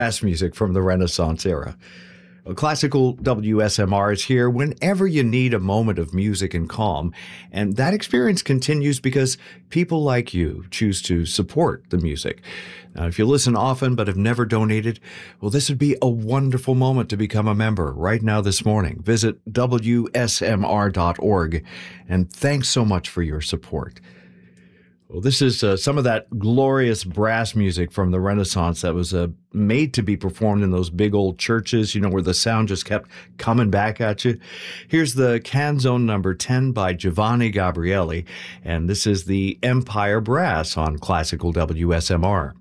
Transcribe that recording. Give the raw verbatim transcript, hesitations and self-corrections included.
brass music from the Renaissance era. Well, Classical W S M R is here whenever you need a moment of music and calm, and that experience continues because people like you choose to support the music. Now, if you listen often but have never donated, well, this would be a wonderful moment to become a member right now this morning. Visit W S M R dot org, and thanks so much for your support. Well, this is uh, some of that glorious brass music from the Renaissance that was uh, made to be performed in those big old churches, you know, where the sound just kept coming back at you. Here's the Canzone number ten by Giovanni Gabrieli, and this is the Empire Brass on Classical W S M R.